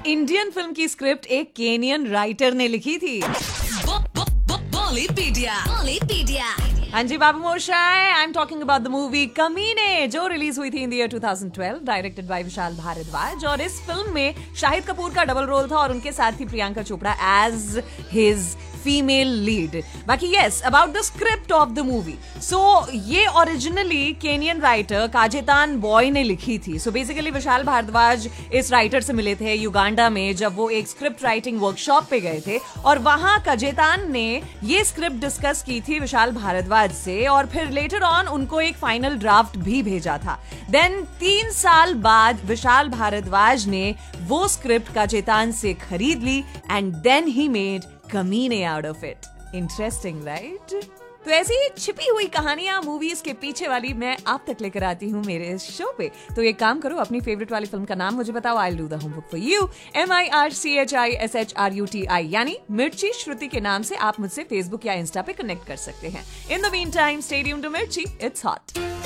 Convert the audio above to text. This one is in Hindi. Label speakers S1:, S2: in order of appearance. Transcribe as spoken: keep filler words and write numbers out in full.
S1: इंडियन फिल्म की स्क्रिप्ट एक केनियन राइटर ने लिखी थी।
S2: बॉलीपीडिया, बॉलीपीडिया।
S1: हाँ जी बाबू मोशाय, I am talking about the movie कमीने, जो रिलीज हुई थी in the year two thousand twelve, directed by Vishal Bhardwaj. और इस फिल्म में शाहिद कपूर का डबल रोल था और उनके साथ थी Priyanka Chopra as his female lead. बाकी yes, about the script of the movie, सो ये ओरिजिनली केनियन राइटर काजेतान बॉय ने लिखी थी। सो बेसिकली विशाल भारद्वाज इस राइटर से मिले थे युगांडा में जब वो एक स्क्रिप्ट राइटिंग वर्कशॉप पे गए थे, और वहां काजेतान ने ये स्क्रिप्ट डिस्कस की थी विशाल भारद्वाज से, और फिर लेटर ऑन उनको एक फाइनल ड्राफ्ट भी भेजा था। देन तीन साल बाद विशाल भारद्वाज ने वो स्क्रिप्ट काजेतान से खरीद ली एंड देन ही मेड कमीने out of it. Interesting right? तो ऐसी छिपी हुई कहानियां मूवीज के पीछे वाली मैं आप तक लेकर आती हूँ मेरे इस शो पे। तो एक काम करो, अपनी फेवरेट वाली फिल्म का नाम मुझे बताओ, I will do the homework for you. M I R C H I S H R U T I यानी मिर्ची श्रुति के नाम से आप मुझसे फेसबुक या इंस्टा पे कनेक्ट कर सकते हैं। In the mean time stay tuned to मिर्ची, इट्स हॉट।